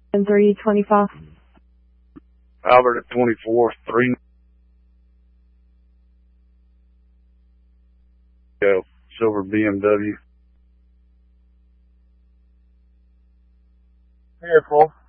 And 325. Albert at 24, 3. Go. Silver BMW. Careful.